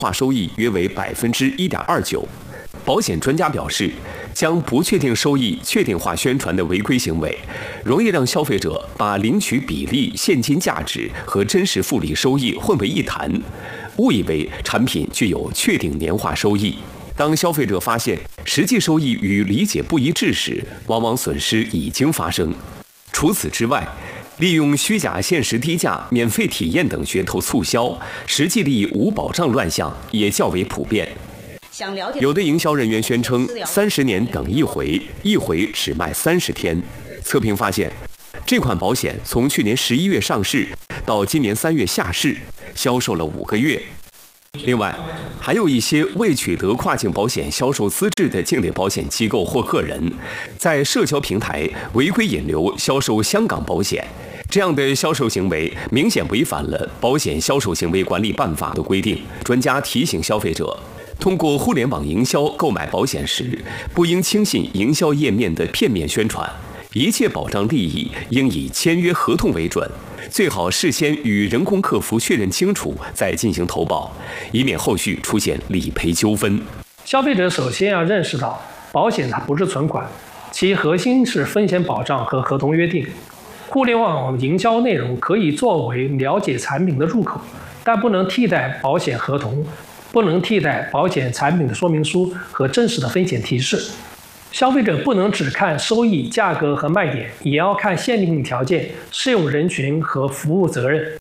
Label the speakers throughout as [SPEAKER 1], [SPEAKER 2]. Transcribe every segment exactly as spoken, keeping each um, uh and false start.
[SPEAKER 1] 化收益约为百分之一点二九。保险专家表示，将不确定收益确定化宣传的违规行为，容易让消费者把领取比例、现金价值和真实复利收益混为一谈，误以为产品具有确定年化收益。当消费者发现实际收益与理解不一致时，往往损失已经发生。除此之外，利用虚假限时低价、免费体验等噱头促销，实际利益无保障乱象也较为普遍。有的营销人员宣称三十年等一回，一回只卖三十天。测评发现，这款保险从去年十一月上市到今年三月下市，销售了五个月。另外，还有一些未取得跨境保险销售资质的境内保险机构或个人，在社交平台违规引流销售香港保险。这样的销售行为明显违反了《保险销售行为管理办法》的规定。专家提醒消费者，通过互联网营销购买保险时，不应轻信营销页面的片面宣传，一切保障利益应以签约合同为准，最好事先与人工客服确认清楚再进行投保，以免后续出现理赔纠纷。
[SPEAKER 2] 消费者首先要认识到，保险它不是存款，其核心是风险保障和合同约定。互联网营销内容可以作为了解产品的入口，但不能替代保险合同，不能替代保险产品的说明书和真实的风险提示。消费者不能只看收益、价格和卖点，也要看限定条件、适用人群和服务责任。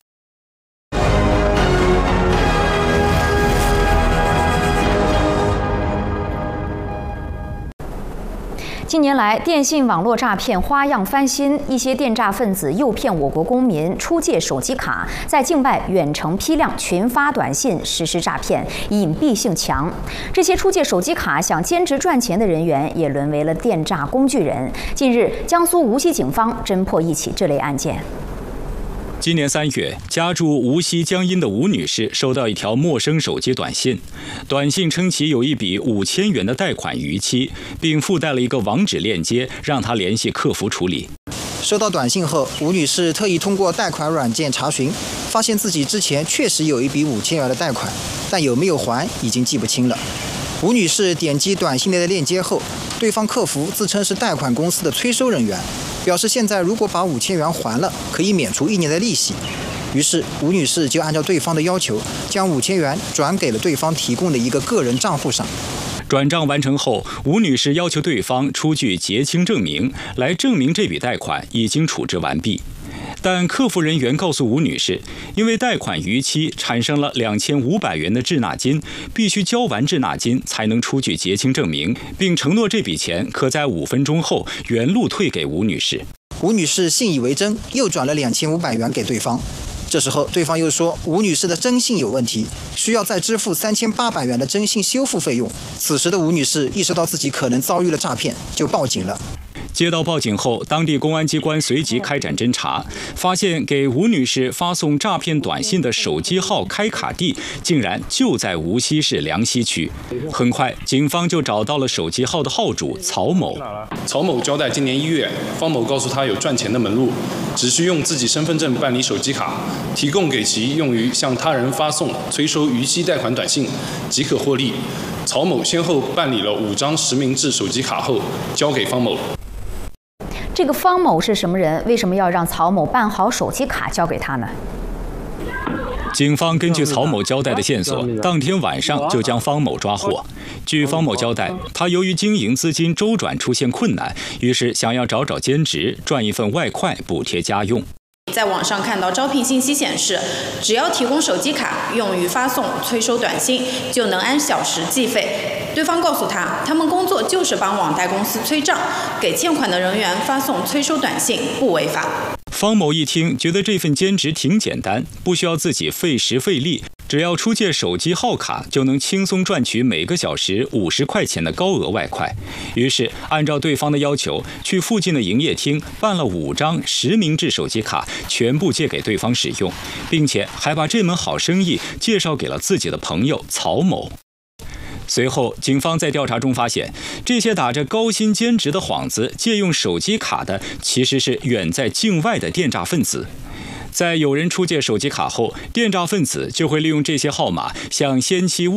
[SPEAKER 3] 近年来，电信网络诈骗花样翻新，一些电诈分子诱骗我国公民出借手机卡，在境外远程批量群发短信实施诈骗，隐蔽性强。这些出借手机卡想兼职赚钱的人员，也沦为了电诈工具人。近日，江苏无锡警方侦破一起这类案件。
[SPEAKER 4] 今年三月，家住无锡江阴的吴女士收到一条陌生手机短信，短信称其有一笔五千元的贷款逾期，并附带了一个网址链接，让她联系客服处理。
[SPEAKER 5] 收到短信后，吴女士特意通过贷款软件查询，发现自己之前确实有一笔五千元的贷款，但有没有还已经记不清了。吴女士点击短信内的链接后，对方客服自称是贷款公司的催收人员，表示现在如果把五千元还了，可以免除一年的利息。于是吴女士就按照对方的要求，将五千元转给了对方提供的一个个人账户上。
[SPEAKER 4] 转账完成后，吴女士要求对方出具结清证明，来证明这笔贷款已经处置完毕。但客服人员告诉吴女士，因为贷款逾期产生了两千五百元的滞纳金，必须交完滞纳金才能出具结清证明，并承诺这笔钱可在五分钟后原路退给吴女士。
[SPEAKER 5] 吴女士信以为真，又转了两千五百元给对方。这时候，对方又说吴女士的征信有问题，需要再支付三千八百元的征信修复费用。此时的吴女士意识到自己可能遭遇了诈骗，就报警了。
[SPEAKER 4] 接到报警后，当地公安机关随即开展侦查，发现给吴女士发送诈骗短信的手机号开卡地竟然就在无锡市梁溪区。很快，警方就找到了手机号的号主曹某。
[SPEAKER 6] 曹某交代，今年一月，方某告诉他有赚钱的门路，只需用自己身份证办理手机卡，提供给其用于向他人发送催收逾期贷款短信，即可获利。曹某先后办理了五张实名制手机卡后，交给方某。
[SPEAKER 3] 这个方某是什么人？为什么要让曹某办好手机卡交给他呢？
[SPEAKER 4] 警方根据曹某交代的线索，当天晚上就将方某抓获。据方某交代，他由于经营资金周转出现困难，于是想要找找兼职，赚一份外快补贴家用。
[SPEAKER 7] 在网上看到招聘信息显示，只要提供手机卡用于发送催收短信，就能按小时计费。对方告诉他，他们工作就是帮网贷公司催账，给欠款的人员发送催收短信，不违法。
[SPEAKER 4] 方某一听，觉得这份兼职挺简单，不需要自己费时费力，只要出借手机号卡，就能轻松赚取每个小时五十块钱的高额外快。于是，按照对方的要求，去附近的营业厅办了五张实名制手机卡，全部借给对方使用，并且还把这门好生意介绍给了自己的朋友曹某。随后，警方在调查中发现，这些打着高薪兼职的幌子借用手机卡的，其实是远在境外的电诈分子。在有人出借手机卡后，电诈分子就会利用这些号码向先期